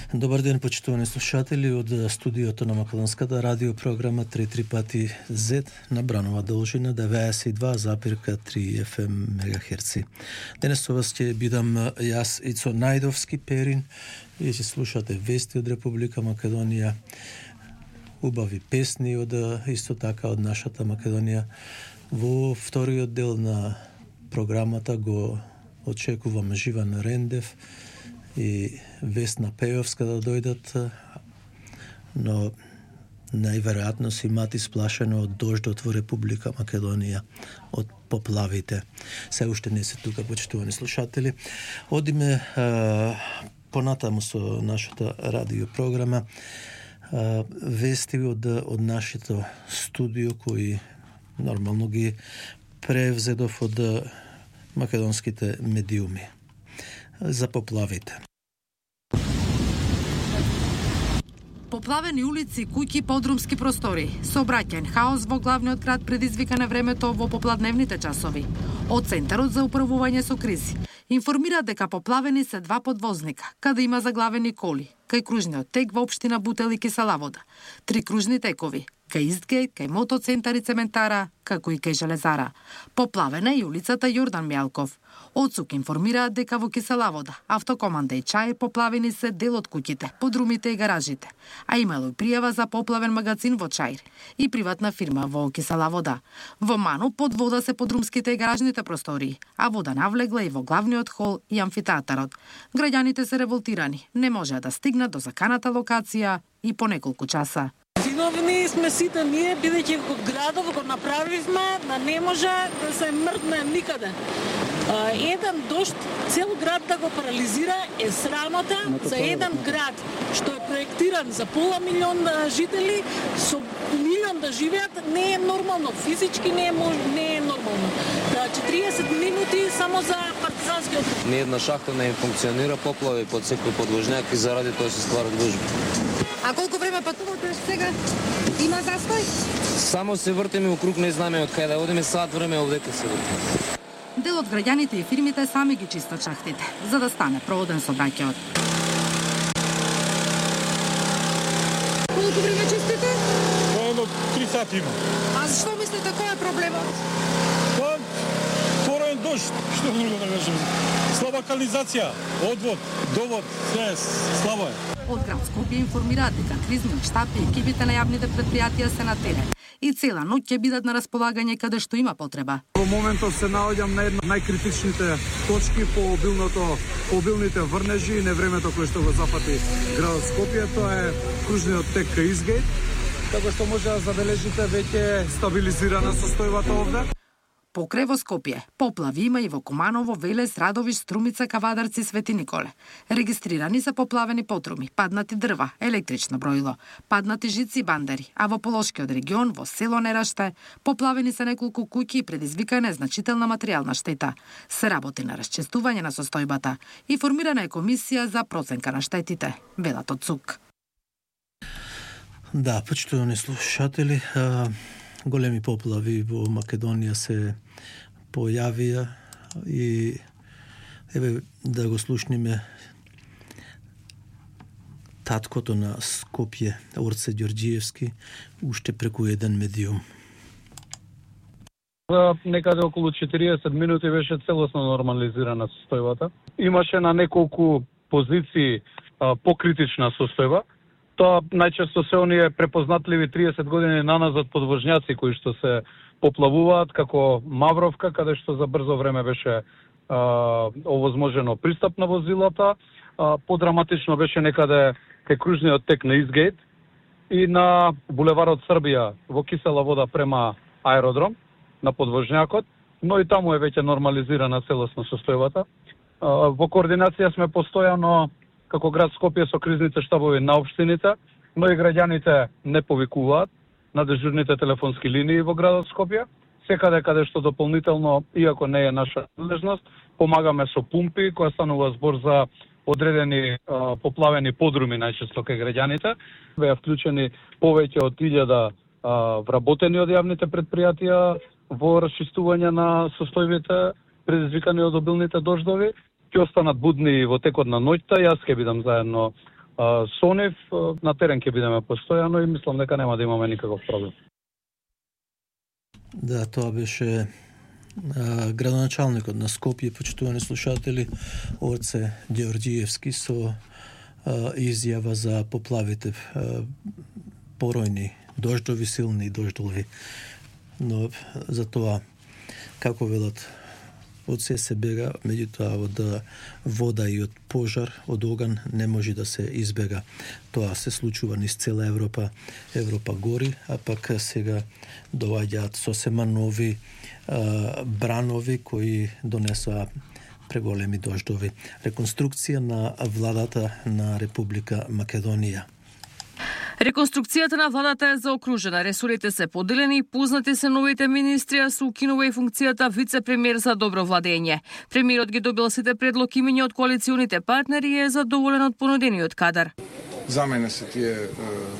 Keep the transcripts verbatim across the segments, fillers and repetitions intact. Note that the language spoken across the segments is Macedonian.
Добар ден, почитувани слушатели од студиото на Македонската радиопрограма три три пати зет на Бранова должина деветдесет и два zarez tri еф ем мегахерци. Денес со вас ќе бидам јас Ицо Најдовски Перин и ќе слушате вести од Република Македонија, убави песни од исто така од нашата Македонија. Во вториот дел на програмата го очекувам Живан Рендев и Весна Пејовска да дојдат, но најверојатно си мати сплашено од дождот во Република Македонија, од поплавите. Се уште не се тука, почитувани слушатели. Одиме а, понатаму со нашата радиопрограма. А, вести од, од нашето студио, кои нормално ги превзедов од македонските медиуми за поплавите. Поплавени улици, куќи, подрумски простори, сообраќајен хаос во главниот град предизвика на времето во попладневните часови. Од Центарот за управување со кризи информира дека поплавени се два подвозника, каде има заглавени коли, кај кружниот тек во општина Бутел и Киселавода, три кружни текови, кај Истгейт, кај Мотоцентар и Цементара, како и кај Железара. Поплавена и улицата Јордан Мјалков. Оцук информираат дека во Киселавода, Автокоманда и Чаир поплавени се дел од куќите, подрумите и гаражите, а имало и пријава за поплавен магазин во Чаир и приватна фирма во Киселавода. Во Ману под вода се подрумските и гаражните простории, а вода навлегла и во главниот хол и амфитеатарот. Граѓаните се револтирани, не можеа да стигнат до заканата локација и по неколку часа. Виновни сме сите ние, бидејќи градов го направивме, да не може да се мрдне никаде. Еден дожд цел град да го парализира е срамота за еден град што е проектиран за пола милион жители, со милион да живеат, не е нормално, физички не е не е нормално. четириесет минути само за партизанскиот. Ни една шахта не функционира, поплави под секој подвожњак и заради тоа се стварат гужви. А колку време патувате сега? Има застој? Само се вртиме округ, не знаме од каде одиме, сат време овдека се вртиме. Дел од граѓаните и фирмите сами ги чистат шахтите, за да стане проводен сообраќајот. Колку време чистите? Едно три сати има. А што мислите, кој е проблемот? Па, порен дожд, што друго да кажем. Слаба канализација, одвод, довод, се слаба е. Од град Скопје информираат дека кризниот штаб и екипите на јавните предпријатија се на терен и цела ноќ ќе бидат на располагање каде што има потреба. Во моментот се наоѓам на една најкритичните точки по обилното, по обилните врнежи и невремето кое што го запати градот Скопје, тоа е кружниот тек кај Истгейт, како што може да забележите веќе стабилизирана состојбата овде. Покрај во Скопје, поплави има и во Куманово, Велес, Радовиш, Струмица, Кавадарци, Свети Николе. Регистрирани се поплавени потруми, паднати дрва, електрично броило, паднати жици и бандери, а во Полошкиот регион, во село Нераште, поплавени се неколку куќи и предизвикана е значителна материјална штета. Се работи на расчистување на состојбата и формирана е комисија за проценка на штетите, велат од ЦУК. Да, почитувани слушатели, а... големи поплави во Македонија се појавија и еве да го слушниме таткото на Скопје, Орце Ѓорѓиевски, уште преку еден медиум. За некаде околу четириесет минути беше целосно нормализирана состојбата. Имаше на неколку позиции а, покритична состојба. Тоа најчесто се оние препознатливи триесет години наназад подвожњаци кои што се поплавуваат, како Мавровка, каде што за брзо време беше а, овозможено пристап на возилата. А, подраматично беше некаде кај кружниот тек на Истгейт и на булеварот Србија во Киселавода према аеродром на подвожњакот, но и таму е веќе нормализирана целосно состојбата. А, во координација сме постојано како град Скопје со кризните штабови на општините, но и граѓаните не повикуваат на дежурните телефонски линии во градот Скопје. Секаде каде што дополнително, иако не е наша надлежност, помагаме со пумпи, која станува збор за одредени а, поплавени подруми најчесто кај граѓаните. Беа вклучени повеќе од илјада вработени од јавните предпријатија во расчистување на состојбите предизвикани од обилните дождови. Ќе останат будни во текот на ноќта. Јас ќе бидам заедно Со нив на терен ќе бидеме постојано и мислам дека нема да имаме никаков проблем. Да, тоа беше а, градоначалникот на Скопје, почитувани слушатели, Орце Ѓеорѓиевски со а, изјава за поплавите, а, поројни дождови, силни дождови. Но за тоа, како велат, од се се бега, меѓутоа од вода и од пожар, од оган не може да се избега. Тоа се случува низ цела Европа. Европа гори, а пак сега доаѓаат сосема нови а, бранови кои донесоа преголеми дождови. Реконструкција на владата на Република Македонија. Реконструкцијата на владата е заокружена, ресорите се поделени, познати се новите министри, а се укинува и функцијата вице-премиер за добро владење. Премиерот ги добил сите предлог имења од коалиционите партнери и е задоволен од понудениот кадар. За мене се тие е,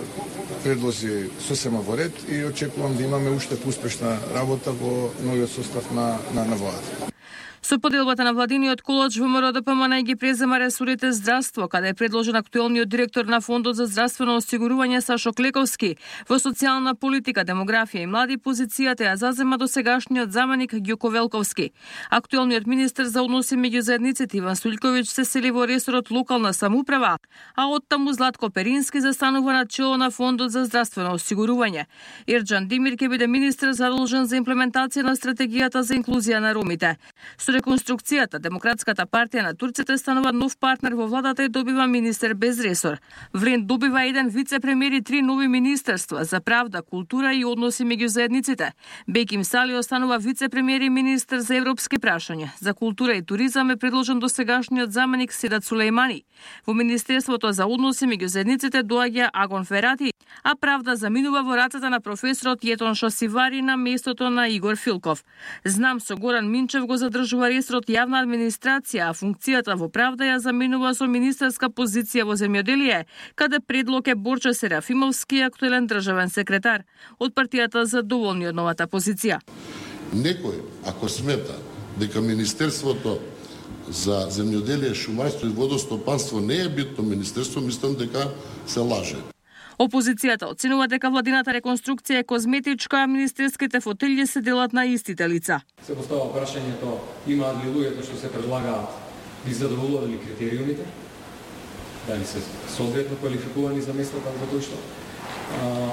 предлози сосема во ред и очекувам да имаме уште успешна работа во новиот состав на, на, на владата. Со поделбата на владиниот колоч ВМРО ДПМН ги презема ресорите здравство, каде е предложен актуелниот директор на Фондот за здравствено осигурување Сашо Клековски. Во социјална политика, демографија и млади позицијата ја зазема досегашниот заменик Ѓуко Велковски. Актуелниот министер за односи меѓу заедниците Иван Стојковиќ се сели во ресорот локална самоуправа, а оттаму Златко Перински застанува на чело на Фондот за здравствено осигурување. Ерџан Димир ќе биде министер задолжен за имплементација на стратегијата за инклузија на ромите. Со реконструкцијата, Демократската партија на турците станува нов партнер во владата и добива министер без ресор. Влен добива еден вице-премиер и три нови министерства за правда, култура и односи меѓу заедниците. Беким Сали останува вице-премиер и министер за европски прашања. За култура и туризам е предложен досегашниот заменик Седат Сулејмани. Во Министерството за односи меѓу заедниците доаѓа Агон Ферати, а правда заминува во рацете на професорот Јетон Шасивари на местото на Игор Филков. Знам со Горан Минчев го задржува ресорот јавна администрација, а функцијата во правда ја заменува со министерска позиција во земјоделие, каде предлог е Борче Серафимовски, актуелен државен секретар. Од партијата задоволни од новата позиција. Некој, ако смета дека Министерството за земјоделие, шумарство и водостопанство не е битно министерство, мислам дека се лаже. Опозицијата оценува дека владината реконструкција е козметичка, а министерските фотелји се делат на истите лица. Се постава прашањето, имаат ли луѓето што се предлагаат ги задоволували критериумите? Дали се соодветно квалификувани за местата за кои што а,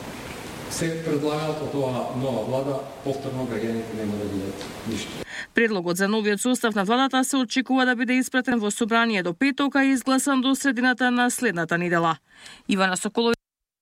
се предлагаат од тоа нова влада, повторно граѓаните нема да видат ништо. Предлогот за новиот состав на владата се очекува да биде испратен во собрание до петок, а изгласан до средината на следната недела. Ивана Соколова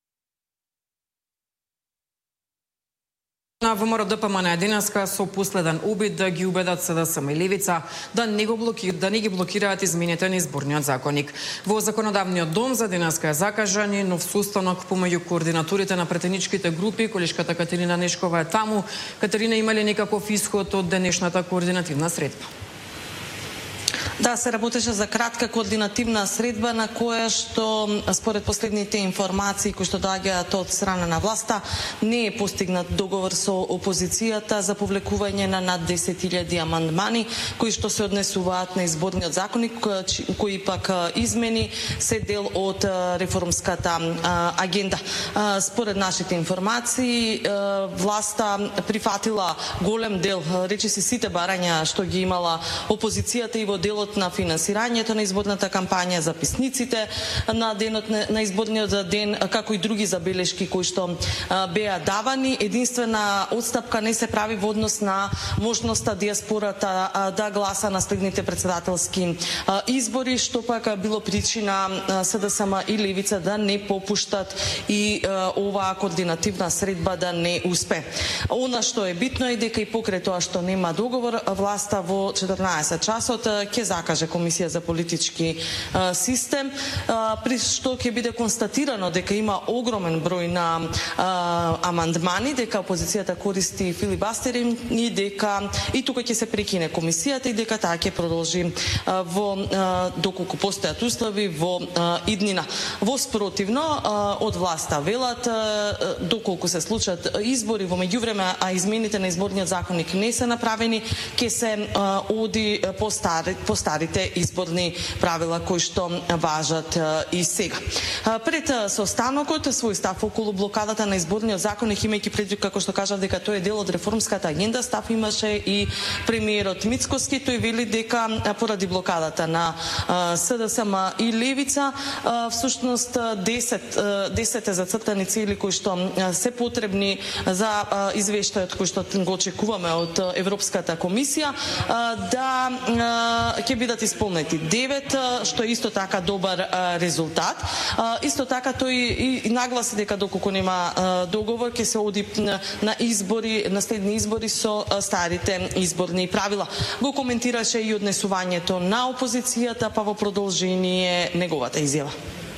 На ВМРО ДПМН денеска со последен обид да ги убедат СДСМ и Левица да не го блоки, да не ги блокираат измените на изборниот законник. Во законодавниот дом за денеска е закажан и нов состанок помеѓу координаторите на претеничките групи. Колешката Катерина Нешкова е таму. Катерина, има ли некаков исход од денешната координативна средба? Да, се работеше за кратка координативна средба на која што според последните информации кои што доаѓаат од страна на власта не е постигнат договор со опозицијата за повлекување на над десет илјади амандмани кои што се однесуваат на изборниот законник, кои пак измени се дел од реформската агенда. Според нашите информации власта прифатила голем дел, речиси сите барања што ги имала опозицијата и во делот на финансирањето на изборната кампања, записниците на денот на изборниот ден, како и други забелешки кои што беа давани. Единствена отстапка не се прави во однос на можноста диаспората да гласа на следните председателски избори, што пак било причина СДСМ и Левица да не попуштат и оваа координативна средба да не успе. Она што е битно е дека и покрај тоа што нема договор, власта во четрнаесет часот ќе закаже Комисија за политички а, систем, а, при што ќе биде констатирано дека има огромен број на а, амандмани, дека опозицијата користи филибастери и дека и тука ќе се прекине комисијата и дека таа ќе продолжи а, во а, доколку постојат услови во а, иднина. Во спротивно а, од власта велат а, доколку се случат избори во меѓувреме, а измените на изборниот законник не се направени, ќе се а, оди по стари по старите изборни правила кои што важат и сега. Пред состанокот свој став околу блокадата на изборниот законник, имајќи предвид како што кажав дека тој е дел од реформската агенда, став имаше и премиерот Мицкоски. Тој вели дека поради блокадата на СДСМ и Левица всушност десет десет зацртани цели кои што се потребни за извештајот кој што го очекуваме од Европската комисија да ќе бидат исполнети. Девет, што е исто така добар резултат. Исто така тој и нагласи дека доколку нема договор ќе се оди на избори, на следни избори со старите изборни правила. Го коментираше и однесувањето на опозицијата, па во продолжение неговата изјава.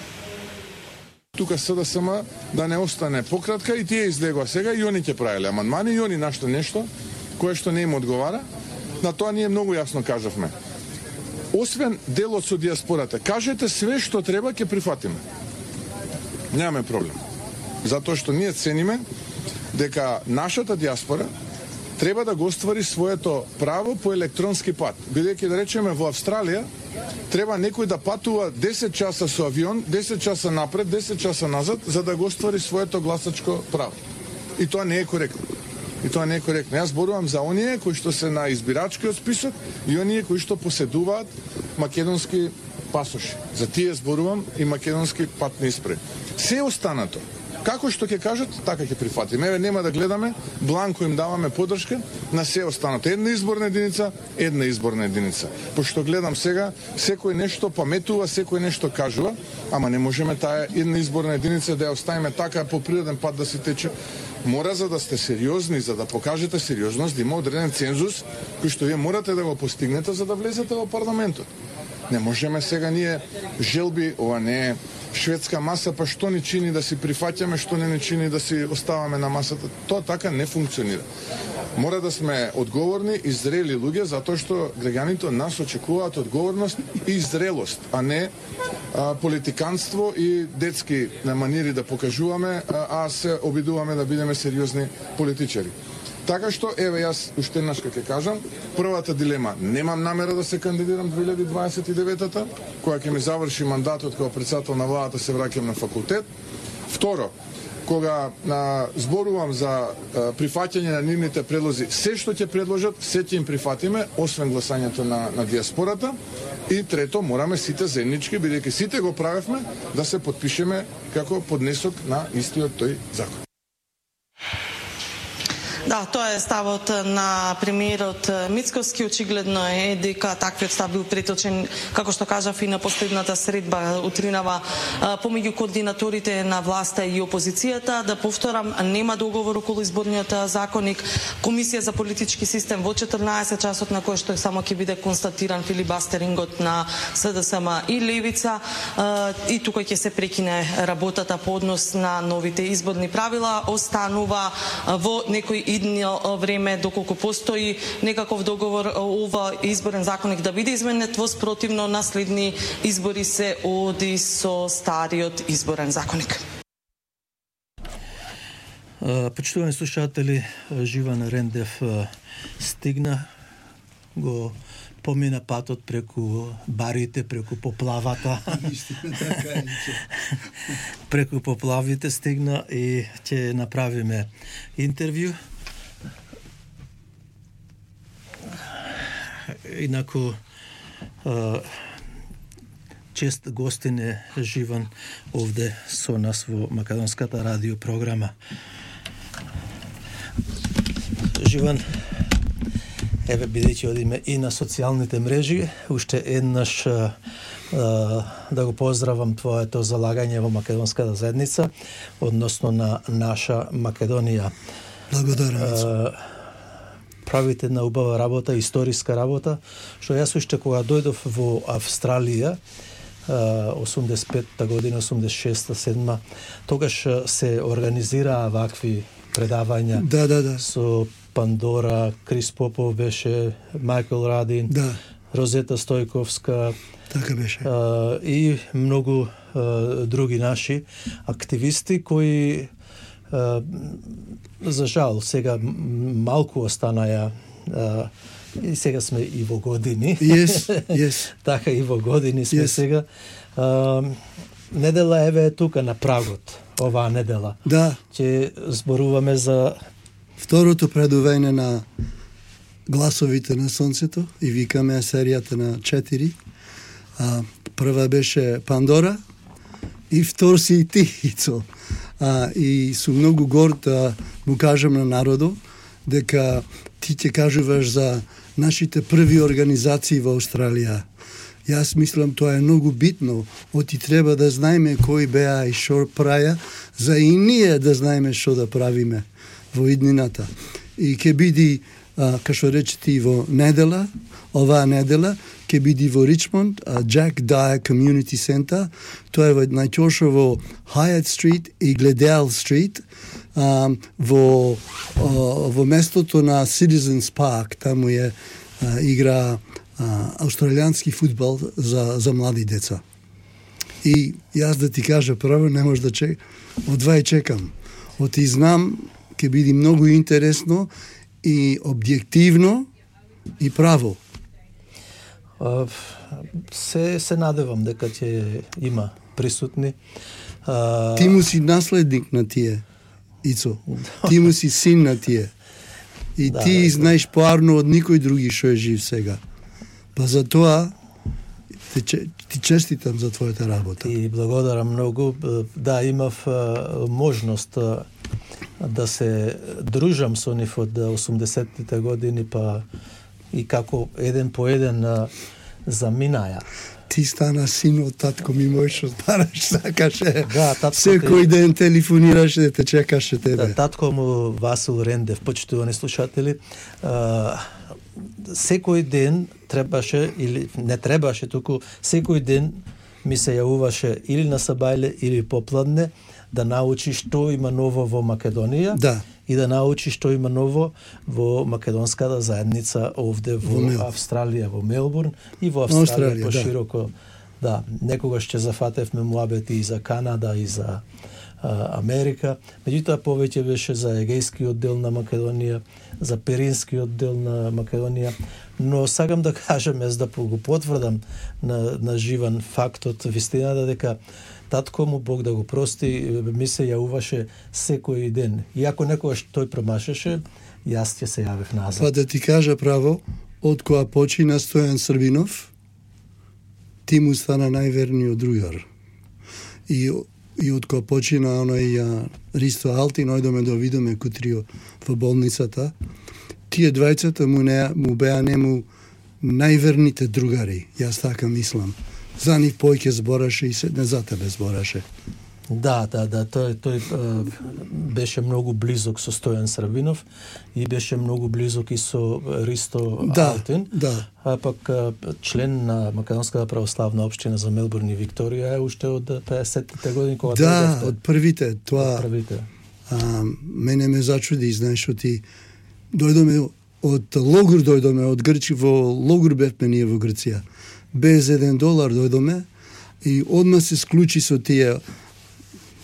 Тука СДСМ да не остане пократка и тие излегува сега и они ќе правеле амандмани и они нашто нешто кое што не им одговара. На тоа ние многу јасно кажавме. Освен делот со диаспората, кажете све што треба, ќе прифатиме. Немаме проблем. Затоа што ние цениме дека нашата диаспора треба да го оствари своето право по електронски пат. Бидејќи да речеме во Австралија треба некој да патува десет часа со авион, десет часа напред, десет часа назад за да го оствари своето гласачко право. И тоа не е коректно. И тоа не е коректно. Јас зборувам за оние кои што се на избирачкиот список и оние кои што поседуваат македонски пасоши. За тие зборувам и македонски патни исправи. Се останато, како што ќе кажат, така ќе прифатиме. Еве, нема да гледаме, бланко им даваме поддршка на се останато. Една изборна единица, една изборна единица. Пошто гледам сега, секој нешто паметува, секој нешто кажува, ама не можеме таа една изборна единица да ја оставиме така по природен пат да се тече. Мора, за да сте сериозни, за да покажете сериозност, да има одреден цензус кој што вие морате да го постигнете за да влезете во парламентот. Не можеме сега ние желби, ова не е шведска маса, па што ни чини да си прифаќаме, што не ни чини да си оставаме на масата. Тоа така не функционира. Мора да сме одговорни и зрели луѓе, затоа што граѓаните од нас очекуваат одговорност и зрелост, а не а, политиканство и детски манири да покажуваме, а, а се обидуваме да бидеме сериозни политичари. Така што, еве, јас уште еднаш ќе кажам, првата дилема, немам намера да се кандидирам две илјади дваесет и девета, која ќе ми заврши мандатот кога председател на владата се враќам на факултет. Второ, кога а, зборувам за а, прифаќање на нивните предлози, се што ќе предложат, се ќе им прифатиме, освен гласањето на, на диаспората. И трето, мораме сите заеднички, бидејќи сите го правевме, да се подпишеме како поднесок на истиот тој закон. Да, тоа е ставот на премиерот Мицкоски. Очигледно е дека таквиот став бил преточен, како што кажав, и на последната средба утринава помеѓу координаторите на власта и опозицијата. Да повторам, нема договор околу изборниот законник. Комисија за политички систем во четрнаесет часот, на кој што само ќе биде констатиран филибастерингот на СДСМ и Левица, и тука ќе се прекине работата по однос на новите изборни правила. Останува во некој идно време, доколку постои некаков договор, ова изборен законник да биде изменет, во спротивно на следни избори се оди со стариот изборен законник. Почитувани слушатели, Живан Рендев стигна, го помина патот преку барите, преку поплавата. Преку поплавите стигна и ќе направиме интервју. Инаку чест гостин е Живан овде со нас во македонската радио програма. Живан, еве, бидејќи одиме и на социјалните мрежи, уште еднаш а, да го поздравам твоето залагање во македонската заедница, односно на наша Македонија. Благодарам. Правите на убава работа, историска работа, што јас уште кога дојдов во Австралија, осумдесет и петта година, осумдесет и шеста, седма, тогаш се организираа вакви предавања. Да, да, да. Со Пандора, Крис Попов беше, Майкл Радин, да. Розета Стојковска, така беше. А, и многу а, други наши активисти кои а, за жал сега малку останаја а, И сега сме и во години. Yes, yes. Така и во години сме yes. сега. А, недела еве е тука на прагот, оваа недела. Да. Ќе зборуваме за второто предување на Гласовите на сонцето и викаме серијата на четири. А, прва беше Пандора и втор си и ти, Ицо. А, и сум многу горд да му кажам на народо дека ти ќе кажуваш за нашите први организации во Австралија. Јас мислам тоа е многу битно, оти треба да знаеме кои беа и шо праја, за и ние да знаеме што да правиме во иднината. И ќе биде, како што речете, во недела, оваа недела, ќе биде во Ричмонд, Jack Dyer Community Center, тоа е во најчоша во Hyatt Street и Gledale Street, а, во, а, во местото на Citizens Park, таму е а, игра а, австралијански фудбал за, за млади деца. И јас да ти кажа право, не може да чекам, од два и чекам. Од и знам, ќе биде многу интересно и објективно и право. Uh, се, се надевам дека ќе има присутни. Uh, Ти му си наследник на тие, Ицо. Ти му си син на тие. И да, ти знаеш поарно од никој други што е жив сега. Па за тоа ти, ти честитам за твојата работа. И благодарам многу. Да, имав uh, можност uh, да се дружам со нив од осумдесеттите години, па и како еден по еден а, заминаја. Ти стана син од татко ми, можеш збараш, сакаше. Да, татко секој ти... ден телефонираше да те чекаше тебе. Да, татко му Васил Рендев, почитувани слушатели, а, секој ден требаше, или не требаше, туку секој ден ми се јавуваше или на сабајле, или попладне, да научи што има ново во Македонија. Да. И да научи што има ново во македонската заедница овде во, во Австралија, во Мелбурн и во Австралија, Австралија пошироко. Да. да, некогаш ќе зафатевме муабети и за Канада и за а, Америка. Меѓутоа повеќе беше за егејскиот дел на Македонија, за перинскиот дел на Македонија, но сакам да кажам, за да го потврдам на, на живан фактот, вистината дека татко му, Бог да го прости, ми се јавуваше секој ден. И ако некогаш тој промашеше, јас ќе се јавев назад. Па да ти кажа право, од која почина Стојан Србинов, ти му стана најверниот другар. И, и од која почина оној Ристо Алтин, ојдоме да видиме кутрио во болницата, тие двајцата му, не, му беа нему најверните другари, јас така мислам. За нив појќе збораше и се не за тебе збораше. Да, да, да, тој тој uh, беше многу близок со Стојан Србинов и беше многу близок и со Ристо да, Алтин. Да. А пак uh, член на Македонската православна општина за Мелбурн и Викторија е уште од педесеттите години кога да, дојдовте. од првите, тоа. Од првите. А, мене ме зачуди, знаеш, што ти дојдоме од логор, дојдоме од Грчи, во логор бевме ние во Грција. Без еден долар дојдоме и одма се склучи со тие